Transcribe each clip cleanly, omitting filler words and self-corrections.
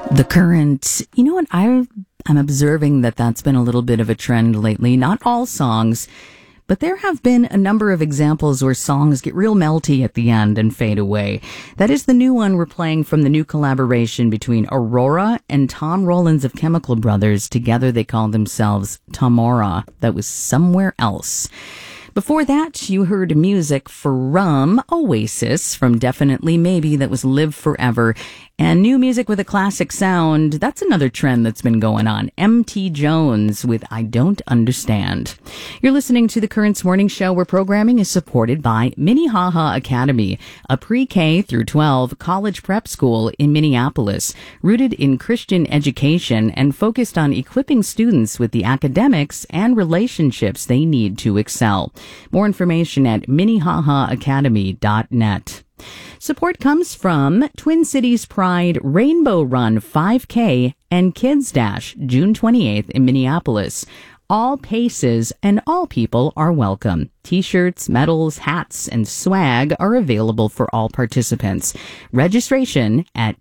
The Current, you know what? I'm observing that that's been a little bit of a trend lately. Not all songs, but there have been a number of examples where songs get real melty at the end and fade away. That is the new one we're playing from the new collaboration between Aurora and Tom Rollins of Chemical Brothers. Together they call themselves Tomorrow. That was Somewhere Else. Before that, you heard music from Oasis, from Definitely Maybe, that was Live Forever, and new music with a classic sound. That's another trend that's been going on. M.T. Jones with I Don't Understand. You're listening to The Currents Morning Show, where programming is supported by Minnehaha Academy, a pre-K through 12 college prep school in Minneapolis, rooted in Christian education and focused on equipping students with the academics and relationships they need to excel. More information at minnehahaacademy.net. Support comes from Twin Cities Pride Rainbow Run 5K and Kids Dash June 28th in Minneapolis. All paces and all people are welcome. T-shirts, medals, hats, and swag are available for all participants. Registration at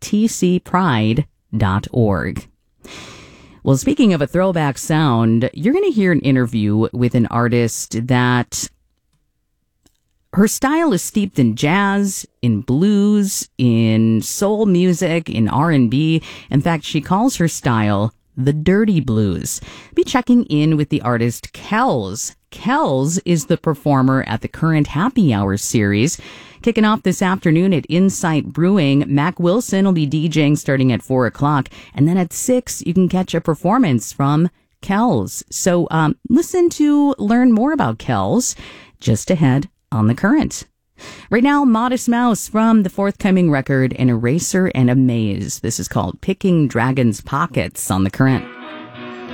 tcpride.org. Well, speaking of a throwback sound, you're going to hear an interview with an artist that her style is steeped in jazz, in blues, in soul music, in R&B. In fact, she calls her style the dirty blues. Be checking in with the artist Kells. Kells is the performer at the current Happy Hour series. Kicking off this afternoon at Insight Brewing, Mac Wilson will be DJing starting at 4 o'clock. And then at 6, you can catch a performance from Kells. So listen to learn more about Kells just ahead on The Current. Right now, Modest Mouse from the forthcoming record An Eraser and a Maze. This is called Picking Dragons' Pockets on The Current.